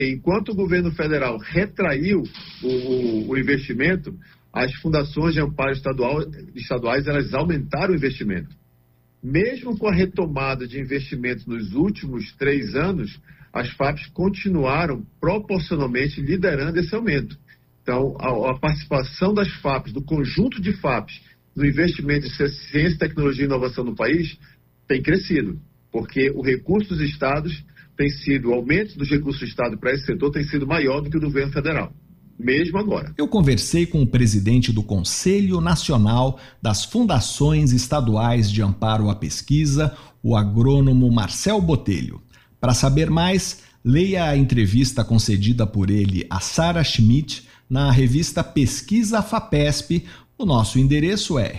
Enquanto o governo federal retraiu o investimento, as fundações de amparo estaduais elas aumentaram o investimento. Mesmo com a retomada de investimentos nos últimos 3 anos, as FAPs continuaram proporcionalmente liderando esse aumento. Então, a participação das FAPs, do conjunto de FAPs, no investimento em ciência, tecnologia e inovação no país, tem crescido, porque o recurso dos estados o aumento dos recursos do Estado para esse setor tem sido maior do que o do governo federal, mesmo agora. Eu conversei com o presidente do Conselho Nacional das Fundações Estaduais de Amparo à Pesquisa, o agrônomo Marcel Botelho. Para saber mais, leia a entrevista concedida por ele a Sara Schmidt na revista Pesquisa FAPESP. O nosso endereço é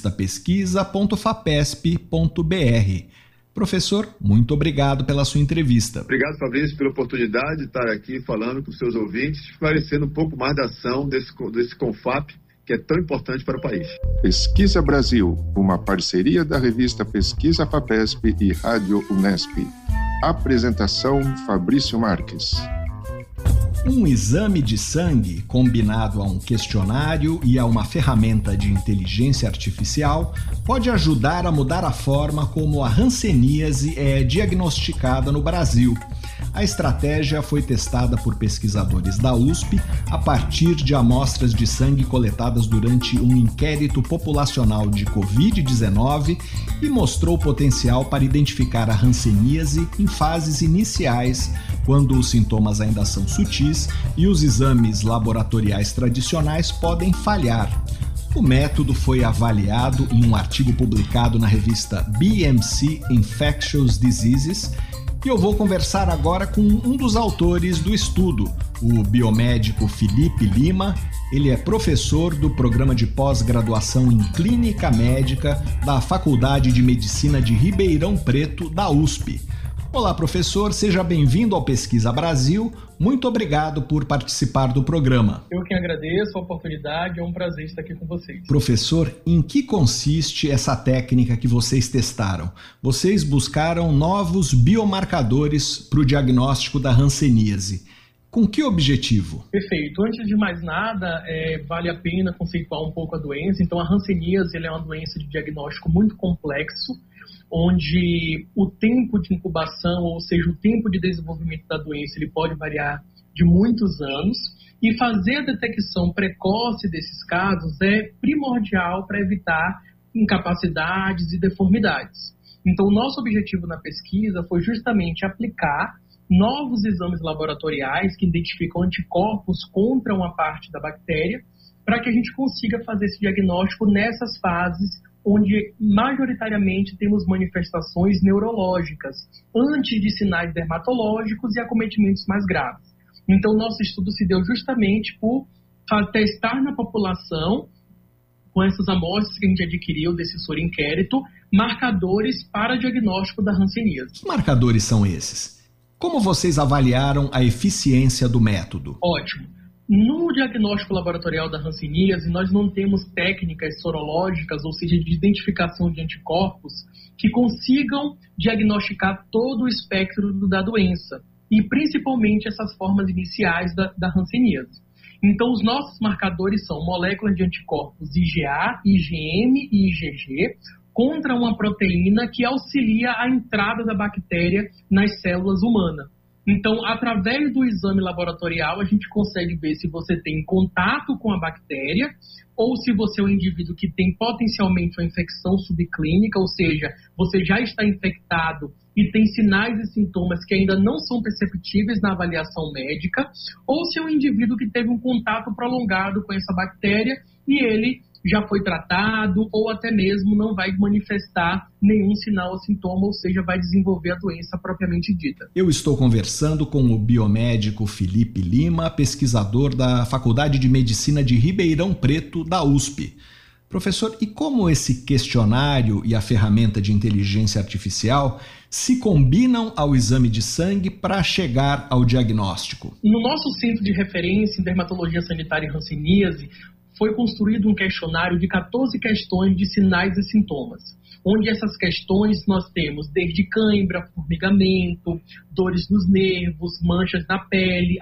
revistapesquisa.fapesp.br. Professor, muito obrigado pela sua entrevista. Obrigado, Fabrício, pela oportunidade de estar aqui falando com os seus ouvintes, esclarecendo um pouco mais da ação desse CONFAP, que é tão importante para o país. Pesquisa Brasil, uma parceria da revista Pesquisa FAPESP e Rádio Unesp. Apresentação Fabrício Marques. Um exame de sangue combinado a um questionário e a uma ferramenta de inteligência artificial pode ajudar a mudar a forma como a hanseníase é diagnosticada no Brasil. A estratégia foi testada por pesquisadores da USP a partir de amostras de sangue coletadas durante um inquérito populacional de Covid-19 e mostrou potencial para identificar a hanseníase em fases iniciais, quando os sintomas ainda são sutis e os exames laboratoriais tradicionais podem falhar. O método foi avaliado em um artigo publicado na revista BMC Infectious Diseases e eu vou conversar agora com um dos autores do estudo, o biomédico Felipe Lima. Ele é professor do programa de pós-graduação em Clínica Médica da Faculdade de Medicina de Ribeirão Preto, da USP. Olá, professor, seja bem-vindo ao Pesquisa Brasil. Muito obrigado por participar do programa. Eu que agradeço a oportunidade, é um prazer estar aqui com vocês. Professor, em que consiste essa técnica que vocês testaram? Vocês buscaram novos biomarcadores para o diagnóstico da hanseníase. Com que objetivo? Perfeito. Antes de mais nada, vale a pena conceituar um pouco a doença. Então, a hanseníase é uma doença de diagnóstico muito complexo, onde o tempo de incubação, ou seja, o tempo de desenvolvimento da doença, ele pode variar de muitos anos, e fazer a detecção precoce desses casos é primordial para evitar incapacidades e deformidades. Então, o nosso objetivo na pesquisa foi justamente aplicar novos exames laboratoriais que identificam anticorpos contra uma parte da bactéria, para que a gente consiga fazer esse diagnóstico nessas fases onde majoritariamente temos manifestações neurológicas, antes de sinais dermatológicos e acometimentos mais graves. Então, nosso estudo se deu justamente por testar na população, com essas amostras que a gente adquiriu desse soro-inquérito, marcadores para diagnóstico da hanseníase. Que marcadores são esses? Como vocês avaliaram a eficiência do método? Ótimo. No diagnóstico laboratorial da hanseníase, nós não temos técnicas sorológicas, ou seja, de identificação de anticorpos, que consigam diagnosticar todo o espectro da doença, e principalmente essas formas iniciais da hanseníase. Então, os nossos marcadores são moléculas de anticorpos IgA, IgM e IgG, contra uma proteína que auxilia a entrada da bactéria nas células humanas. Então, através do exame laboratorial, a gente consegue ver se você tem contato com a bactéria ou se você é um indivíduo que tem potencialmente uma infecção subclínica, ou seja, você já está infectado e tem sinais e sintomas que ainda não são perceptíveis na avaliação médica, ou se é um indivíduo que teve um contato prolongado com essa bactéria e ele já foi tratado ou até mesmo não vai manifestar nenhum sinal ou sintoma, ou seja, vai desenvolver a doença propriamente dita. Eu estou conversando com o biomédico Felipe Lima, pesquisador da Faculdade de Medicina de Ribeirão Preto, da USP. Professor, e como esse questionário e a ferramenta de inteligência artificial se combinam ao exame de sangue para chegar ao diagnóstico? No nosso centro de referência em dermatologia sanitária e hanseníase, foi construído um questionário de 14 questões de sinais e sintomas. onde essas questões nós temos desde cãibra, formigamento, dores nos nervos, manchas na pele,